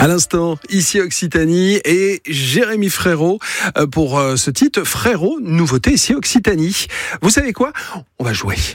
À l'instant, ici Occitanie et Jérémy Frérot pour ce titre Frérot, nouveauté ici Occitanie. Vous savez quoi ? On va jouer.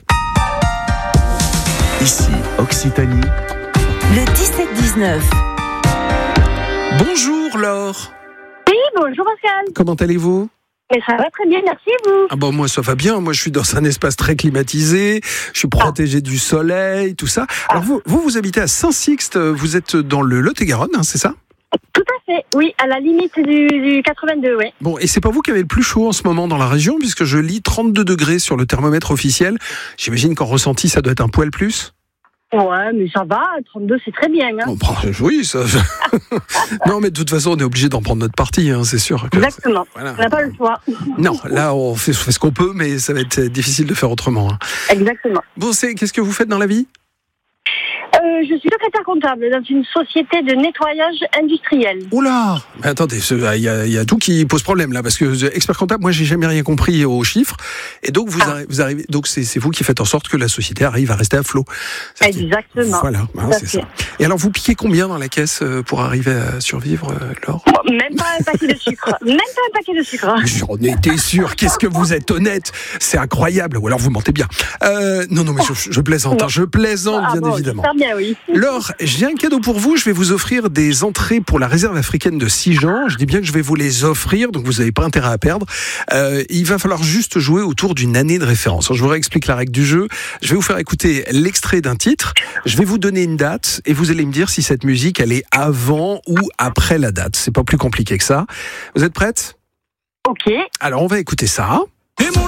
Ici Occitanie. Le 17-19. Bonjour Laure. Oui, bonjour Pascal. Comment allez-vous ? Mais ça va très bien, merci et vous. Ah bon, moi ça va bien, moi je suis dans un espace très climatisé, je suis protégé du soleil, tout ça. Alors vous habitez à Saint-Sixte, vous êtes dans le Lot-et-Garonne, hein, c'est ça ? Tout à fait, oui, à la limite du 82, oui. Bon, et c'est pas vous qui avez le plus chaud en ce moment dans la région, puisque je lis 32 degrés sur le thermomètre officiel. J'imagine qu'en ressenti ça doit être un poil plus ? Ouais, mais ça va, 32 c'est très bien. Hein. Bon, oui, ça... Non, mais de toute façon, on est obligé d'en prendre notre parti, hein, c'est sûr. Exactement, voilà. On n'a pas le choix. Non, là, on fait ce qu'on peut, mais ça va être difficile de faire autrement. Hein. Exactement. Bon, qu'est-ce que vous faites dans la vie ? Je suis secrétaire comptable dans une société de nettoyage industriel. Oula ! Mais attendez, il y a tout qui pose problème là, parce que expert comptable, moi j'ai jamais rien compris aux chiffres, et donc vous arrivez, donc c'est vous qui faites en sorte que la société arrive à rester à flot. Exactement. Voilà, hein, c'est ça. Et alors vous piquez combien dans la caisse pour arriver à survivre, Laure ? Même pas un paquet de sucre. J'en étais sûr. Qu'est-ce que vous êtes honnête ? C'est incroyable. Ou alors vous mentez bien. Non, mais je plaisante. Hein, je plaisante, bien évidemment. Bien, oui. Laure, j'ai un cadeau pour vous. Je vais vous offrir des entrées pour la réserve africaine de Sijan. Je dis bien que je vais vous les offrir, donc vous n'avez pas intérêt à perdre. Il va falloir juste jouer autour d'une année de référence. Alors, je vous réexplique la règle du jeu. Je vais vous faire écouter l'extrait d'un titre. Je vais vous donner une date et vous allez me dire si cette musique, elle est avant ou après la date. C'est pas plus compliqué que ça. Vous êtes prête ? Ok. Alors, on va écouter ça. Et mon